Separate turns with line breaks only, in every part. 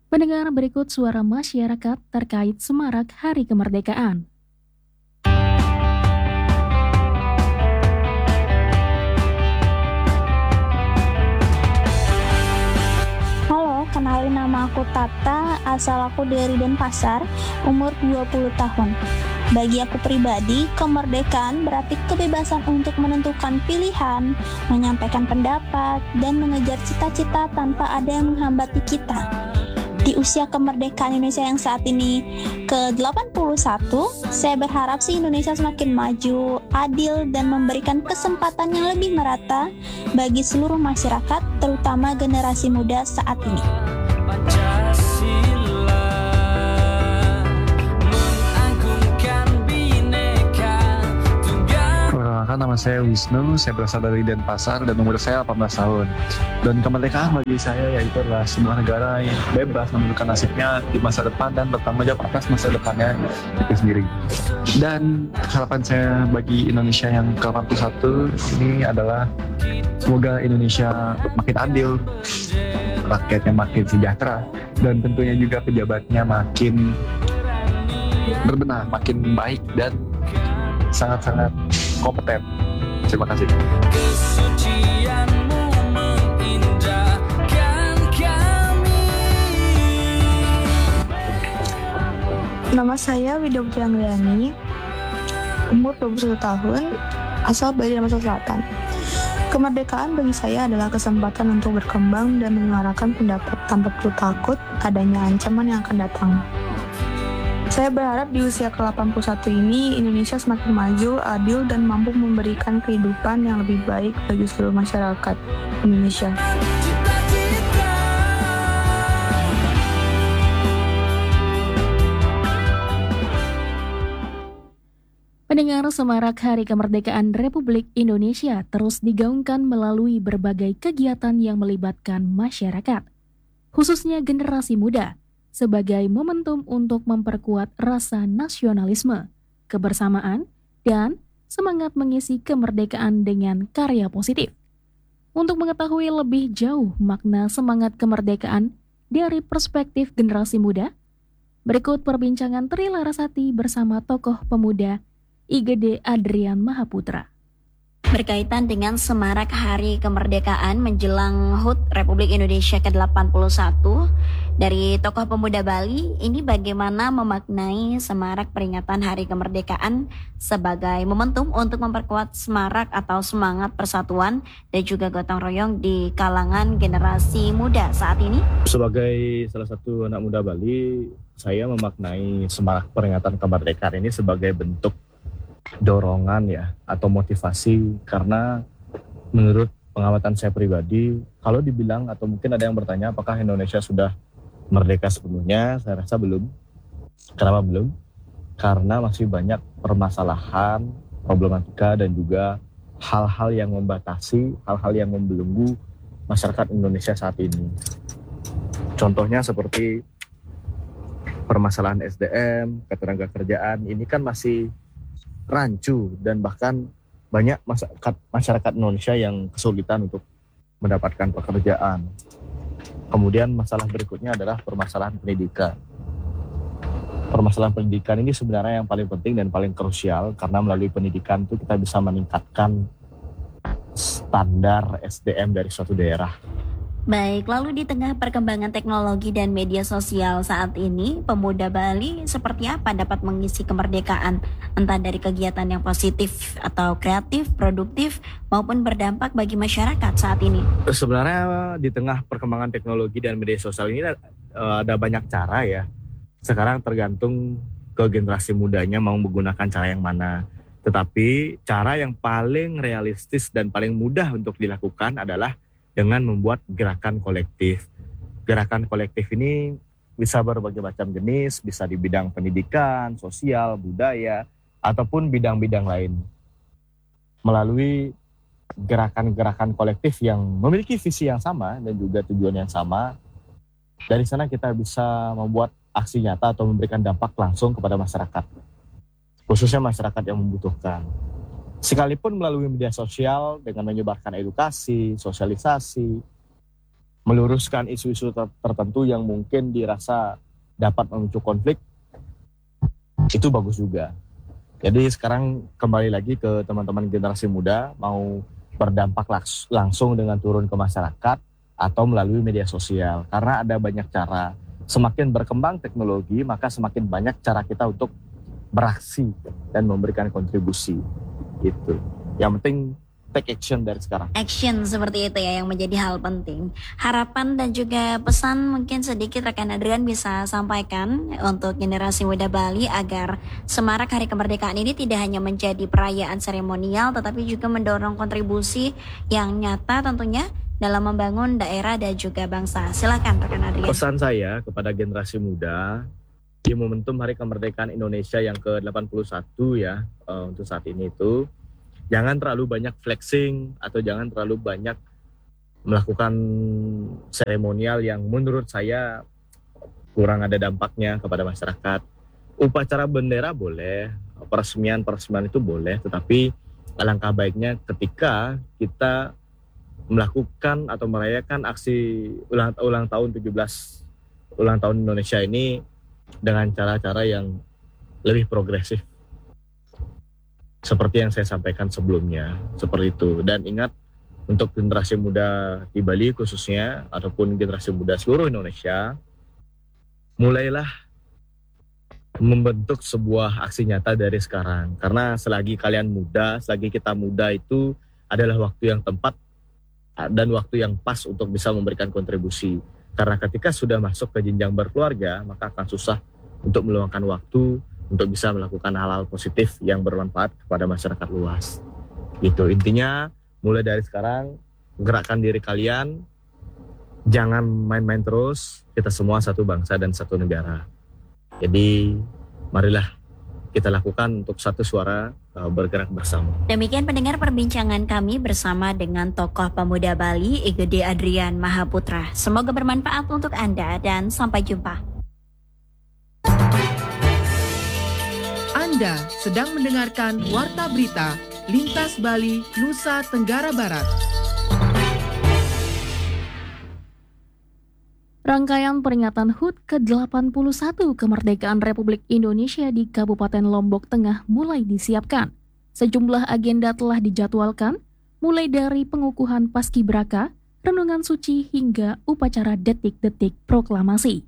Pendengar berikut suara masyarakat terkait semarak Hari Kemerdekaan.
Halo, kenalin nama aku Tata, asal aku dari Denpasar, umur 20 tahun. Bagi aku pribadi, kemerdekaan berarti kebebasan untuk menentukan pilihan, menyampaikan pendapat, dan mengejar cita-cita tanpa ada yang menghambati kita. Di usia kemerdekaan Indonesia yang saat ini ke-81, saya berharap sih Indonesia semakin maju, adil, dan memberikan kesempatan yang lebih merata bagi seluruh masyarakat, terutama generasi muda saat ini.
Perkenalkan, nama saya Wisnu, saya berasal dari Denpasar dan umur saya 18 tahun. Dan kemerdekaan bagi saya yaitu adalah sebuah negara yang bebas menentukan nasibnya di masa depan dan bertanggung jawab atas masa depannya itu sendiri. Dan harapan saya bagi Indonesia yang ke-81 ini adalah semoga Indonesia makin adil, rakyatnya makin sejahtera, dan tentunya juga pejabatnya makin berbenah, makin baik dan sangat-sangat kompeten. Terima kasih.
Nama saya Widya Putri Anggriani, umur 21 tahun, asal dari Denpasar Selatan. Kemerdekaan bagi saya adalah kesempatan untuk berkembang dan menyuarakan pendapat tanpa perlu takut adanya ancaman yang akan datang. Saya berharap di usia ke-81 ini Indonesia semakin maju, adil, dan mampu memberikan kehidupan yang lebih baik bagi seluruh masyarakat Indonesia.
Pendengar, semarak Hari Kemerdekaan Republik Indonesia terus digaungkan melalui berbagai kegiatan yang melibatkan masyarakat, khususnya generasi muda, sebagai momentum untuk memperkuat rasa nasionalisme, kebersamaan, dan semangat mengisi kemerdekaan dengan karya positif. Untuk mengetahui lebih jauh makna semangat kemerdekaan dari perspektif generasi muda, berikut perbincangan Tri Larasati bersama tokoh pemuda IGD Adrian Mahaputra.
Berkaitan dengan semarak Hari Kemerdekaan menjelang HUT Republik Indonesia ke-81, dari tokoh pemuda Bali, ini bagaimana memaknai semarak peringatan Hari Kemerdekaan sebagai momentum untuk memperkuat semarak atau semangat persatuan dan juga gotong royong di kalangan generasi muda saat ini?
Sebagai salah satu anak muda Bali, saya memaknai semarak peringatan kemerdekaan ini sebagai bentuk dorongan ya atau motivasi, karena menurut pengamatan saya pribadi, kalau dibilang atau mungkin ada yang bertanya apakah Indonesia sudah merdeka sepenuhnya, saya rasa belum. Kenapa belum? Karena masih banyak permasalahan, problematika, dan juga hal-hal yang membatasi, hal-hal yang membelenggu masyarakat Indonesia saat ini. Contohnya seperti permasalahan SDM, ketenaga kerjaan, ini kan masih rancu dan bahkan banyak masyarakat Indonesia yang kesulitan untuk mendapatkan pekerjaan. Kemudian masalah berikutnya adalah permasalahan pendidikan. Permasalahan pendidikan ini sebenarnya yang paling penting dan paling krusial, karena melalui pendidikan itu kita bisa meningkatkan standar SDM dari suatu daerah.
Baik, lalu di tengah perkembangan teknologi dan media sosial saat ini, pemuda Bali seperti apa dapat mengisi kemerdekaan, entah dari kegiatan yang positif atau kreatif, produktif, maupun berdampak bagi masyarakat saat ini?
Sebenarnya di tengah perkembangan teknologi dan media sosial ini ada banyak cara ya. Sekarang tergantung ke generasi mudanya mau menggunakan cara yang mana. Tetapi cara yang paling realistis dan paling mudah untuk dilakukan adalah dengan membuat gerakan kolektif. Gerakan kolektif ini bisa berbagai macam jenis, bisa di bidang pendidikan, sosial, budaya, ataupun bidang-bidang lain. Melalui gerakan-gerakan kolektif yang memiliki visi yang sama dan juga tujuan yang sama, dari sana kita bisa membuat aksi nyata atau memberikan dampak langsung kepada masyarakat, khususnya masyarakat yang membutuhkan. Sekalipun melalui media sosial dengan menyebarkan edukasi, sosialisasi, meluruskan isu-isu tertentu yang mungkin dirasa dapat memicu konflik, itu bagus juga. Jadi sekarang kembali lagi ke teman-teman generasi muda, mau berdampak langsung dengan turun ke masyarakat atau melalui media sosial. Karena ada banyak cara. Semakin berkembang teknologi, maka semakin banyak cara kita untuk beraksi dan memberikan kontribusi. Gitu. Yang penting take action dari sekarang.
Action seperti itu ya yang menjadi hal penting. Harapan dan juga pesan mungkin sedikit rekan Adrian bisa sampaikan untuk generasi muda Bali agar semarak Hari Kemerdekaan ini tidak hanya menjadi perayaan seremonial tetapi juga mendorong kontribusi yang nyata tentunya dalam membangun daerah dan juga bangsa. Silakan rekan Adrian.
Pesan saya kepada generasi muda di momentum Hari Kemerdekaan Indonesia yang ke-81 ya, untuk saat ini itu jangan terlalu banyak flexing atau jangan terlalu banyak melakukan seremonial yang menurut saya kurang ada dampaknya kepada masyarakat. Upacara bendera boleh, peresmian itu boleh, tetapi alangkah baiknya ketika kita melakukan atau merayakan aksi ulang tahun 17 ulang tahun Indonesia ini dengan cara-cara yang lebih progresif. Seperti yang saya sampaikan sebelumnya, seperti itu. Dan ingat, untuk generasi muda di Bali khususnya, ataupun generasi muda seluruh Indonesia, mulailah membentuk sebuah aksi nyata dari sekarang. Karena selagi kalian muda, selagi kita muda itu adalah waktu yang tepat dan waktu yang pas untuk bisa memberikan kontribusi. Karena ketika sudah masuk ke jenjang berkeluarga, maka akan susah untuk meluangkan waktu untuk bisa melakukan hal-hal positif yang bermanfaat kepada masyarakat luas. Gitu, intinya mulai dari sekarang gerakkan diri kalian, jangan main-main terus, kita semua satu bangsa dan satu negara. Jadi marilah kita lakukan untuk satu suara, bergerak bersama.
Demikian pendengar perbincangan kami bersama dengan tokoh pemuda Bali, Igede Adrian Mahaputra. Semoga bermanfaat untuk Anda dan sampai jumpa.
Anda sedang mendengarkan Warta Berita Lintas Bali, Nusa Tenggara Barat.
Rangkaian peringatan HUT ke-81 Kemerdekaan Republik Indonesia di Kabupaten Lombok Tengah mulai disiapkan. Sejumlah agenda telah dijadwalkan, mulai dari pengukuhan paskibraka, renungan suci hingga upacara detik-detik proklamasi.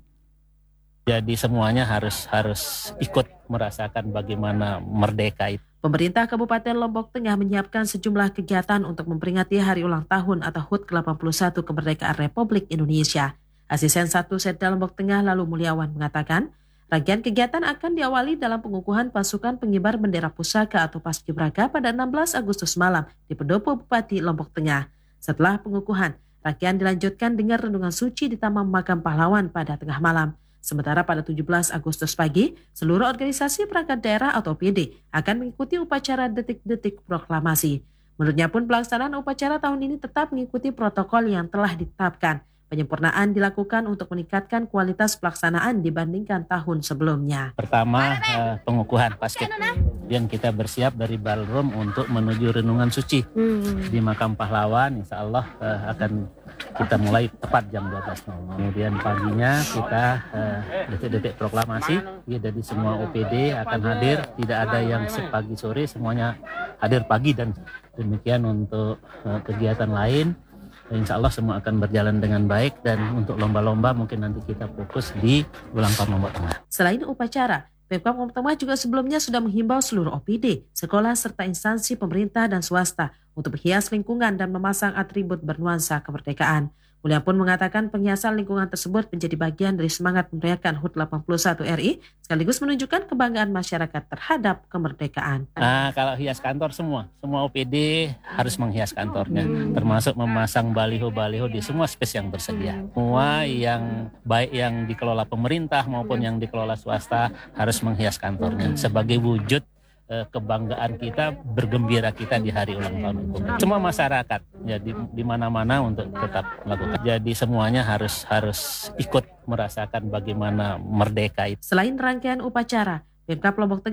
Jadi semuanya harus ikut merasakan bagaimana merdeka itu.
Pemerintah Kabupaten Lombok Tengah menyiapkan sejumlah kegiatan untuk memperingati hari ulang tahun atau HUT ke-81 Kemerdekaan Republik Indonesia. Asisten 1 Setda Lombok Tengah Lalu Mulyawan mengatakan, rangkaian kegiatan akan diawali dalam pengukuhan pasukan pengibar bendera pusaka atau paskibraka pada 16 Agustus malam di Pendopo Bupati Lombok Tengah. Setelah pengukuhan, rangkaian dilanjutkan dengan renungan suci di Taman Makam Pahlawan pada tengah malam. Sementara pada 17 Agustus pagi, seluruh organisasi perangkat daerah atau PD akan mengikuti upacara detik-detik proklamasi. Menurutnya pun pelaksanaan upacara tahun ini tetap mengikuti protokol yang telah ditetapkan. Penyempurnaan dilakukan untuk meningkatkan kualitas pelaksanaan dibandingkan tahun sebelumnya.
Pertama, pengukuhan pasket yang kita bersiap dari ballroom untuk menuju renungan suci di Makam Pahlawan. Insya Allah akan kita mulai tepat jam 12. Kemudian paginya kita detik-detik proklamasi. Jadi semua OPD akan hadir, tidak ada yang pagi sore, semuanya hadir pagi dan demikian untuk kegiatan lain. Insya Allah semua akan berjalan dengan baik dan untuk lomba-lomba mungkin nanti kita fokus di ulang tahun Lombok Tengah.
Selain upacara, Pemkab Lombok Tengah juga sebelumnya sudah menghimbau seluruh OPD, sekolah serta instansi pemerintah dan swasta untuk berhias lingkungan dan memasang atribut bernuansa kemerdekaan. Mulia pun mengatakan penghiasan lingkungan tersebut menjadi bagian dari semangat merayakan HUT 81 RI sekaligus menunjukkan kebanggaan masyarakat terhadap kemerdekaan.
Nah, kalau hias kantor semua OPD harus menghias kantornya, termasuk memasang baliho-baliho di semua space yang bersedia. Semua yang baik yang dikelola pemerintah maupun yang dikelola swasta harus menghias kantornya sebagai wujud kebanggaan kita, bergembira kita di hari ulang tahun itu. Semua masyarakat ya di mana-mana untuk tetap melakukan. Jadi semuanya harus ikut merasakan bagaimana merdeka itu.
Selain rangkaian upacara, Pemkab Lombok Tengah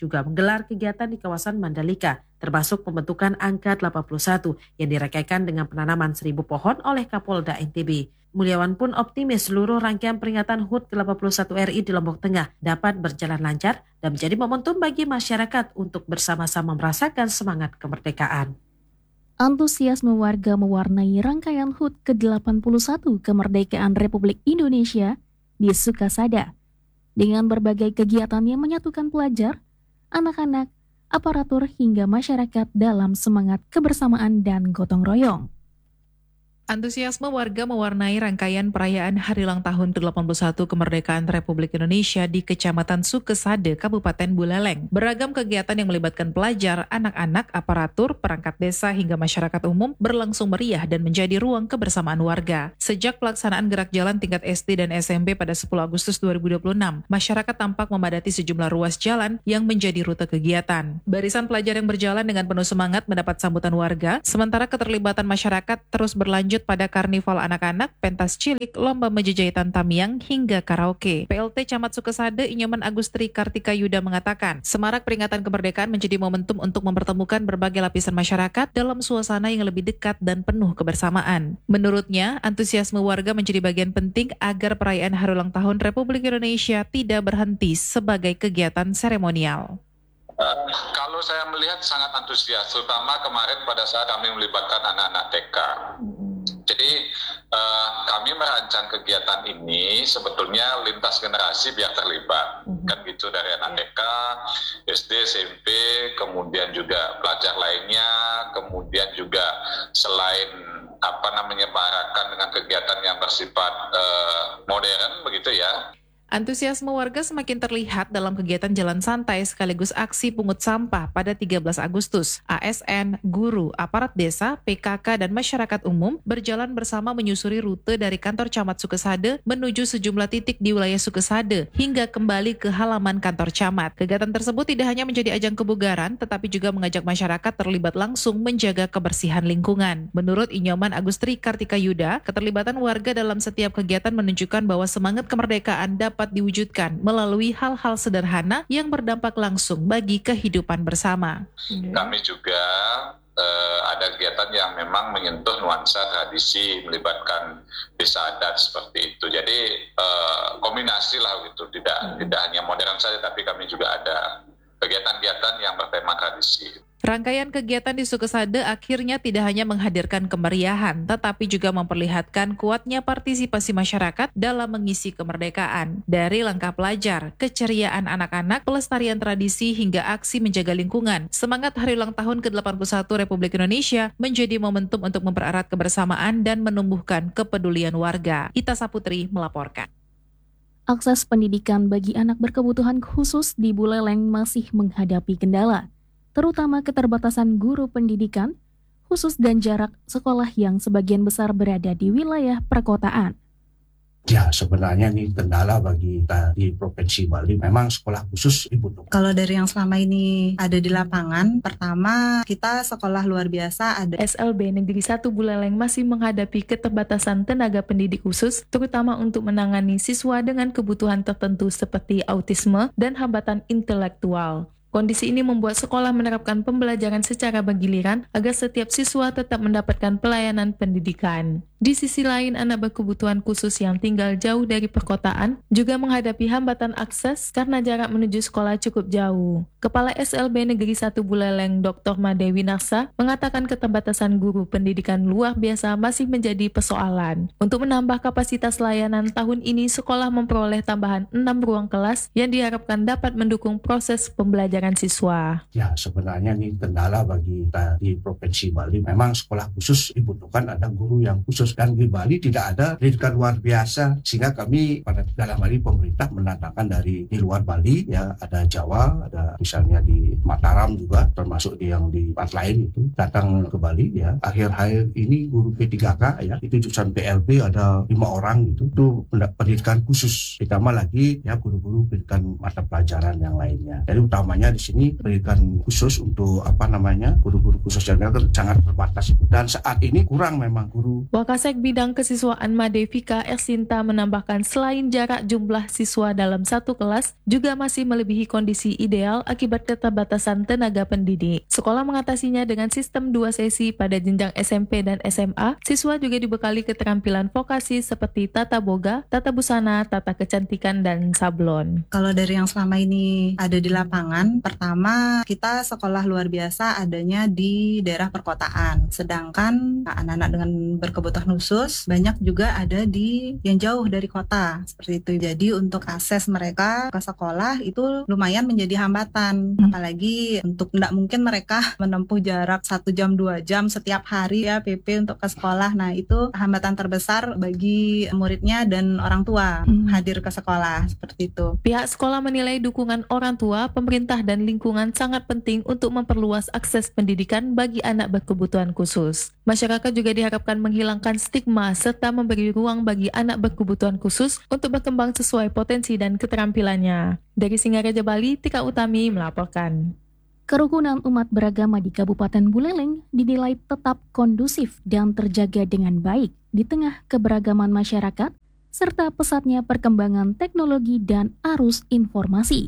juga menggelar kegiatan di kawasan Mandalika, termasuk pembentukan Angka 81 yang dirangkaikan dengan penanaman 1.000 pohon oleh Kapolda NTB. Mulyawan pun optimis seluruh rangkaian peringatan HUT ke-81 RI di Lombok Tengah dapat berjalan lancar dan menjadi momentum bagi masyarakat untuk bersama-sama merasakan semangat kemerdekaan.
Antusiasme warga mewarnai rangkaian HUT ke-81 kemerdekaan Republik Indonesia di Sukasada dengan berbagai kegiatan yang menyatukan pelajar, anak-anak, aparatur hingga masyarakat dalam semangat kebersamaan dan gotong royong.
Antusiasme warga mewarnai rangkaian perayaan Hari Ulang Tahun ke-81 Kemerdekaan Republik Indonesia di Kecamatan Sukesade, Kabupaten Buleleng. Beragam kegiatan yang melibatkan pelajar, anak-anak, aparatur, perangkat desa hingga masyarakat umum berlangsung meriah dan menjadi ruang kebersamaan warga. Sejak pelaksanaan gerak jalan tingkat SD dan SMP pada 10 Agustus 2026, masyarakat tampak memadati sejumlah ruas jalan yang menjadi rute kegiatan. Barisan pelajar yang berjalan dengan penuh semangat mendapat sambutan warga, sementara keterlibatan masyarakat terus berlanjut pada karnival anak-anak, pentas cilik, lomba menjejahitan tamiang, hingga karaoke. PLT Camat Sukesade Inyoman Agustri Kartika Yuda mengatakan, semarak peringatan kemerdekaan menjadi momentum untuk mempertemukan berbagai lapisan masyarakat dalam suasana yang lebih dekat dan penuh kebersamaan. Menurutnya, antusiasme warga menjadi bagian penting agar perayaan Hari Ulang Tahun Republik Indonesia tidak berhenti sebagai kegiatan seremonial.
Kalau saya melihat sangat antusias, terutama kemarin pada saat kami melibatkan anak-anak TK. Jadi kami merancang kegiatan ini sebetulnya lintas generasi biar terlibat, kan gitu, dari anak TK, SD, SMP, kemudian juga pelajar lainnya, kemudian juga selain menyemarakan dengan kegiatan yang bersifat modern begitu ya.
Antusiasme warga semakin terlihat dalam kegiatan jalan santai sekaligus aksi pungut sampah pada 13 Agustus. ASN, guru, aparat desa, PKK, dan masyarakat umum berjalan bersama menyusuri rute dari kantor Camat Sukesade menuju sejumlah titik di wilayah Sukesade hingga kembali ke halaman kantor Camat. Kegiatan tersebut tidak hanya menjadi ajang kebugaran, tetapi juga mengajak masyarakat terlibat langsung menjaga kebersihan lingkungan. Menurut Inyoman Agustri Kartika Yuda, keterlibatan warga dalam setiap kegiatan menunjukkan bahwa semangat kemerdekaan dapat diwujudkan melalui hal-hal sederhana yang berdampak langsung bagi kehidupan bersama.
Kami juga ada kegiatan yang memang menyentuh nuansa tradisi, melibatkan desa adat seperti itu. Jadi kombinasi lah gitu, tidak hanya modern saja, tapi kami juga ada kegiatan-kegiatan yang bertema tradisi.
Rangkaian kegiatan di Sukesade akhirnya tidak hanya menghadirkan kemeriahan, tetapi juga memperlihatkan kuatnya partisipasi masyarakat dalam mengisi kemerdekaan. Dari langkah pelajar, keceriaan anak-anak, pelestarian tradisi, hingga aksi menjaga lingkungan, semangat Hari Ulang Tahun ke-81 Republik Indonesia menjadi momentum untuk mempererat kebersamaan dan menumbuhkan kepedulian warga. Ita Saputri melaporkan.
Akses pendidikan bagi anak berkebutuhan khusus di Buleleng masih menghadapi kendala, terutama keterbatasan guru pendidikan, khusus dan jarak sekolah yang sebagian besar berada di wilayah perkotaan.
Ya, sebenarnya ini kendala bagi kita di Provinsi Bali. Memang sekolah khusus dibutuhkan.
Kalau dari yang selama ini ada di lapangan, pertama kita sekolah luar biasa ada.
SLB Negeri 1 Buleleng masih menghadapi keterbatasan tenaga pendidik khusus, terutama untuk menangani siswa dengan kebutuhan tertentu seperti autisme dan hambatan intelektual. Kondisi ini membuat sekolah menerapkan pembelajaran secara bergiliran agar setiap siswa tetap mendapatkan pelayanan pendidikan. Di sisi lain, anak berkebutuhan khusus yang tinggal jauh dari perkotaan juga menghadapi hambatan akses karena jarak menuju sekolah cukup jauh. Kepala SLB Negeri 1 Buleleng, Dr. Madewi Narsa, mengatakan keterbatasan guru pendidikan luar biasa masih menjadi persoalan. Untuk menambah kapasitas layanan, tahun ini sekolah memperoleh tambahan 6 ruang kelas yang diharapkan dapat mendukung proses pembelajaran siswa.
Ya, sebenarnya ini kendala bagi kita di Provinsi Bali. Memang sekolah khusus dibutuhkan, ada guru yang khusus. Dan di Bali tidak ada pendidikan luar biasa, sehingga kami pada dalam hal ini pemerintah mendatangkan dari di luar Bali, ya ada Jawa, ada misalnya di Mataram juga, termasuk yang di tempat lain itu datang ke Bali. Ya akhir-akhir ini guru P3K ya itu jurusan PLB ada 5 orang gitu, itu pendidikan khusus. Ditambah lagi ya guru-guru pendidikan mata pelajaran yang lainnya. Jadi utamanya di sini pendidikan khusus untuk guru-guru khusus yang sangat terbatas dan saat ini kurang memang guru.
Wakasek Kapolsek Bidang Kesiswaan Madevika Ersinta menambahkan selain jarak jumlah siswa dalam satu kelas juga masih melebihi kondisi ideal akibat keterbatasan tenaga pendidik. Sekolah mengatasinya dengan sistem 2 sesi pada jenjang SMP dan SMA. Siswa juga dibekali keterampilan vokasi seperti tata boga, tata busana, tata kecantikan, dan sablon.
Kalau dari yang selama ini ada di lapangan, pertama kita sekolah luar biasa adanya di daerah perkotaan. Sedangkan anak-anak dengan berkebutuhan khusus banyak juga ada di yang jauh dari kota seperti itu. Jadi untuk akses mereka ke sekolah itu lumayan menjadi hambatan. Apalagi untuk tidak mungkin mereka menempuh jarak 1 jam 2 jam setiap hari ya PP untuk ke sekolah. Nah itu hambatan terbesar bagi muridnya dan orang tua hadir ke sekolah seperti itu.
Pihak sekolah menilai dukungan orang tua, pemerintah dan lingkungan sangat penting untuk memperluas akses pendidikan bagi anak berkebutuhan khusus. Masyarakat juga diharapkan menghilangkan stigma serta memberi ruang bagi anak berkebutuhan khusus untuk berkembang sesuai potensi dan keterampilannya. Dari Singaraja, Bali, Tika Utami melaporkan.
Kerukunan umat beragama di Kabupaten Buleleng dinilai tetap kondusif dan terjaga dengan baik di tengah keberagaman masyarakat serta pesatnya perkembangan teknologi dan arus informasi.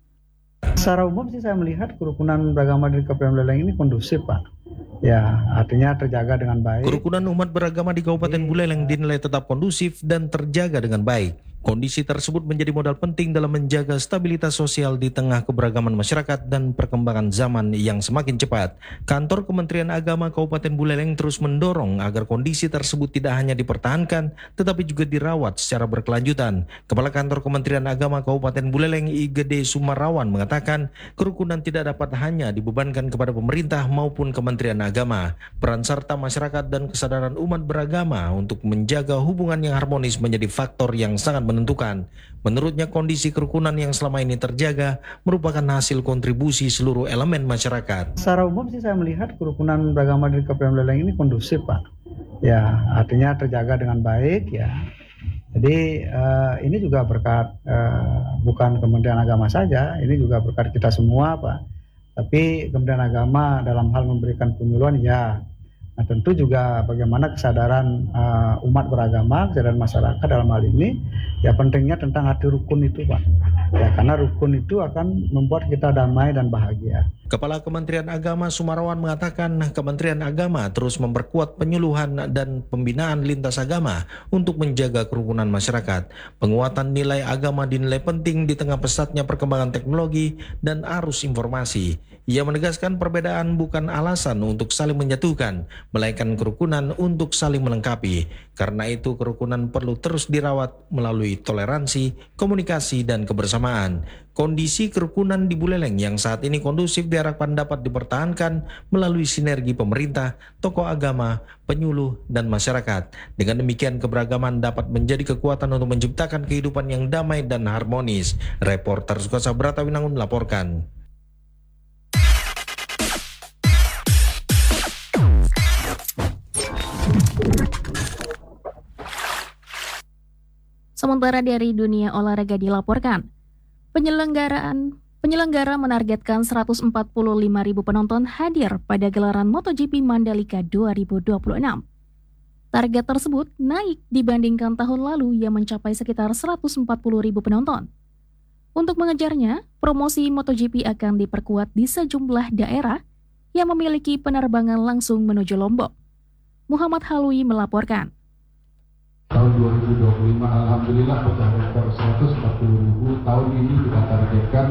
Secara umum sih saya melihat kerukunan beragama di Kabupaten Buleleng ini kondusif, Pak. Ya, artinya terjaga dengan baik.
Kerukunan umat beragama di Kabupaten Buleleng dinilai tetap kondusif dan terjaga dengan baik. Kondisi tersebut menjadi modal penting dalam menjaga stabilitas sosial di tengah keberagaman masyarakat dan perkembangan zaman yang semakin cepat. Kantor Kementerian Agama Kabupaten Buleleng terus mendorong agar kondisi tersebut tidak hanya dipertahankan, tetapi juga dirawat secara berkelanjutan. Kepala Kantor Kementerian Agama Kabupaten Buleleng IGD Sumarawan mengatakan, kerukunan tidak dapat hanya dibebankan kepada pemerintah maupun Kementerian Agama. Peran serta masyarakat dan kesadaran umat beragama untuk menjaga hubungan yang harmonis menjadi faktor yang sangat menentukan. Menurutnya, kondisi kerukunan yang selama ini terjaga merupakan hasil kontribusi seluruh elemen masyarakat.
Secara umum sih saya melihat kerukunan beragama di Kabupaten Buleleng ini kondusif, Pak. Ya, artinya terjaga dengan baik ya. Jadi ini juga berkat bukan Kementerian Agama saja, ini juga berkat kita semua, Pak. Tapi Kementerian Agama dalam hal memberikan penyuluhan ya. Nah tentu juga bagaimana kesadaran umat beragama, kesadaran masyarakat dalam hal ini, ya pentingnya tentang hati rukun itu, Pak. Ya karena rukun itu akan membuat kita damai dan bahagia.
Kepala Kementerian Agama Sumarawan mengatakan Kementerian Agama terus memperkuat penyuluhan dan pembinaan lintas agama untuk menjaga kerukunan masyarakat. Penguatan nilai agama dinilai penting di tengah pesatnya perkembangan teknologi dan arus informasi. Ia menegaskan perbedaan bukan alasan untuk saling menjatuhkan, melainkan kerukunan untuk saling melengkapi. Karena itu kerukunan perlu terus dirawat melalui toleransi, komunikasi, dan kebersamaan. Kondisi kerukunan di Buleleng yang saat ini kondusif diharapkan dapat dipertahankan melalui sinergi pemerintah, tokoh agama, penyuluh, dan masyarakat. Dengan demikian keberagaman dapat menjadi kekuatan untuk menciptakan kehidupan yang damai dan harmonis. Reporter Sukasa Bratawinangun melaporkan.
Sementara dari dunia olahraga dilaporkan, penyelenggara menargetkan 145.000 penonton hadir pada gelaran MotoGP Mandalika 2026. Target tersebut naik dibandingkan tahun lalu yang mencapai sekitar 140.000 penonton. Untuk mengejarnya, promosi MotoGP akan diperkuat di sejumlah daerah yang memiliki penerbangan langsung menuju Lombok. Muhammad Halui melaporkan.
Tahun 2025 alhamdulillah pecah rekor 140.000, tahun ini kita targetkan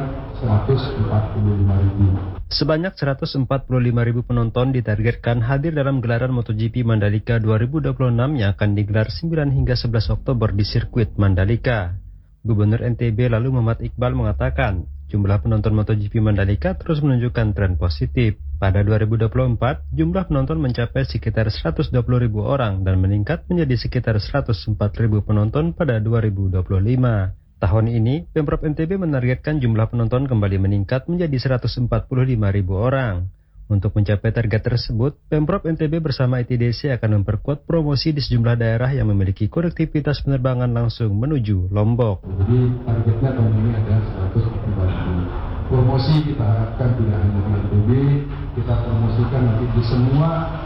145.000.
Sebanyak 145.000 penonton ditargetkan hadir dalam gelaran MotoGP Mandalika 2026 yang akan digelar 9 hingga 11 Oktober di sirkuit Mandalika. Gubernur NTB lalu Muhammad Iqbal mengatakan, jumlah penonton MotoGP Mandalika terus menunjukkan tren positif. Pada 2024, jumlah penonton mencapai sekitar 120.000 orang dan meningkat menjadi sekitar 104.000 penonton pada 2025. Tahun ini, Pemprov NTB menargetkan jumlah penonton kembali meningkat menjadi 145.000 orang. Untuk mencapai target tersebut, Pemprov NTB bersama ITDC akan memperkuat promosi di sejumlah daerah yang memiliki konektivitas penerbangan langsung menuju Lombok.
Jadi targetnya tahun ini ada 145.000. Promosi kita harapkan tidak hanya di NTB, kita promosikan nanti di semua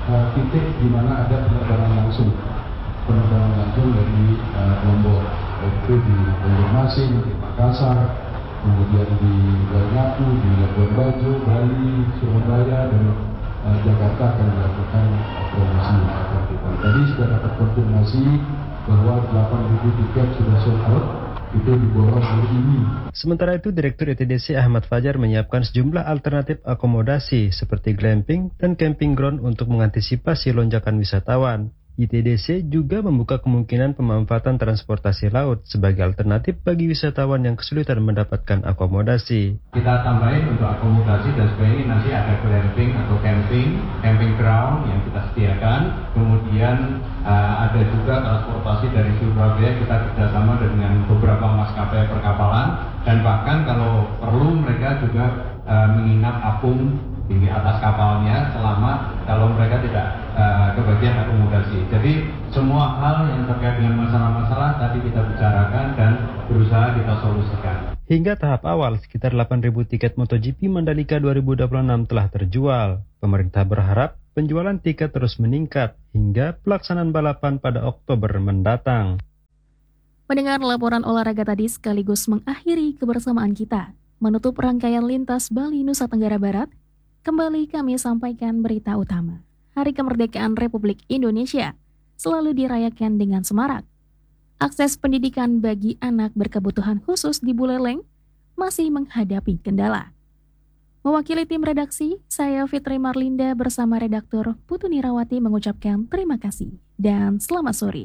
titik di mana ada penerbangan langsung dari Lombok, yaitu di Banjarmasin, di Makassar, kemudian di Banyuwangi, di Labuan Bajo, Bali, Surabaya, dan Jakarta akan dilakukan promosi. Tadi sudah dapat konfirmasi bahwa 8.000 tiket sudah sold out, itu diborong hari ini.
Sementara itu, Direktur ITDC Ahmad Fajar menyiapkan sejumlah alternatif akomodasi seperti glamping dan camping ground untuk mengantisipasi lonjakan wisatawan. ITDC juga membuka kemungkinan pemanfaatan transportasi laut sebagai alternatif bagi wisatawan yang kesulitan mendapatkan akomodasi.
Kita tambahin untuk akomodasi dan sebagainya, nanti ada glamping atau camping ground yang kita sediakan. Kemudian ada juga transportasi dari Surabaya, kita kerjasama dengan beberapa maskapai perkapalan, dan bahkan kalau perlu mereka juga menginap apung di atas kapalnya selama kalau mereka tidak kebagian akomodasi. Jadi semua hal yang terkait dengan masalah-masalah tadi kita bicarakan dan berusaha kita solusikan.
Hingga tahap awal, sekitar 8.000 tiket MotoGP Mandalika 2026 telah terjual. Pemerintah berharap penjualan tiket terus meningkat hingga pelaksanaan balapan pada Oktober mendatang.
Mendengar laporan olahraga tadi sekaligus mengakhiri kebersamaan kita. Menutup rangkaian lintas Bali Nusa Tenggara Barat, kembali kami sampaikan berita utama. Hari Kemerdekaan Republik Indonesia selalu dirayakan dengan semarak. Akses pendidikan bagi anak berkebutuhan khusus di Buleleng masih menghadapi kendala. Mewakili tim redaksi, saya Fitri Marlinda bersama redaktur Putu Nirawati mengucapkan terima kasih dan selamat sore.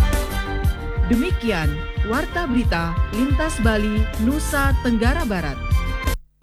Demikian Warta Berita Lintas Bali Nusa Tenggara Barat.